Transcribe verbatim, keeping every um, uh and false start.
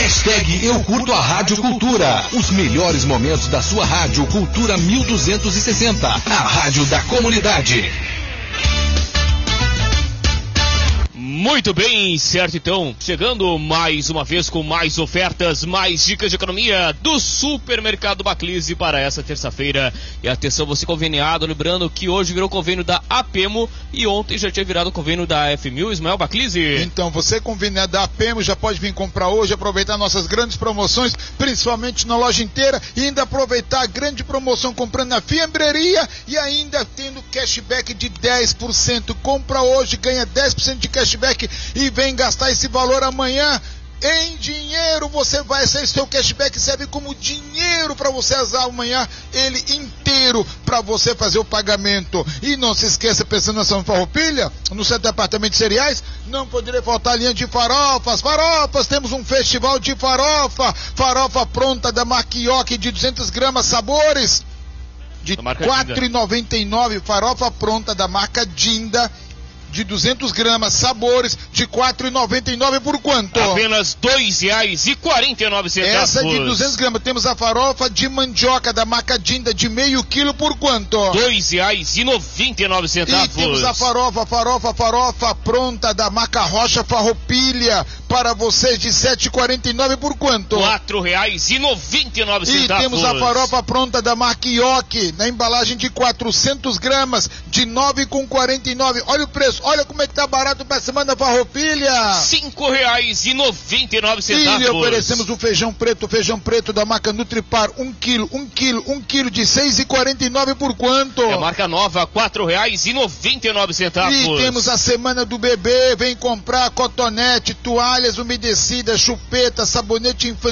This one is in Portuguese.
Hashtag Eu Curto a Rádio Cultura. Os melhores momentos da sua rádio Cultura mil duzentos e sessenta. A rádio da comunidade. Muito bem, certo então, chegando mais uma vez com mais ofertas, mais dicas de economia do Supermercado Baclise para essa terça-feira. E atenção, você conveniado, lembrando que hoje virou convênio da Apemo e ontem já tinha virado convênio da F mil, Ismael Baclise. Então, você conveniado da Apemo já pode vir comprar hoje, aproveitar nossas grandes promoções, principalmente na loja inteira, e ainda aproveitar a grande promoção comprando na fiambreria e ainda tendo cashback de dez por cento. Compra hoje, ganha dez por cento de cashback e vem gastar esse valor amanhã em dinheiro. Você vai, esse seu cashback serve como dinheiro para você usar amanhã ele inteiro para você fazer o pagamento. E não se esqueça, pensando na São Farroupilha, no seu departamento de cereais, não poderia faltar a linha de farofas. Farofas, temos um festival de farofa, farofa pronta da Marquioc de duzentas gramas, sabores de quatro reais e noventa e nove centavos, farofa pronta da marca Dinda de duzentas gramas, sabores de quatro reais e noventa e nove centavos por quanto? Apenas dois reais e quarenta e nove centavos. Essa de duzentas gramas. Temos a farofa de mandioca da marca Dinda de meio quilo por quanto? dois reais e noventa e nove centavos. E temos a farofa, farofa, farofa pronta da marca Rocha Farroupilha para vocês de sete reais e quarenta e nove centavos por quanto? quatro reais e noventa e nove centavos. E temos a farofa pronta da marca Ioki na embalagem de quatrocentas gramas de nove reais e quarenta e nove centavos. Olha o preço. Olha como é que tá barato pra semana Farroupilha. cinco reais e noventa e nove centavos. E oferecemos o feijão preto, feijão preto da marca Nutripar, um quilo, um quilo, um quilo de seis reais e quarenta e nove centavos por quanto? É marca nova, quatro reais e noventa e nove centavos. E temos a semana do bebê, vem comprar cotonete, toalhas umedecidas, chupeta, sabonete infantil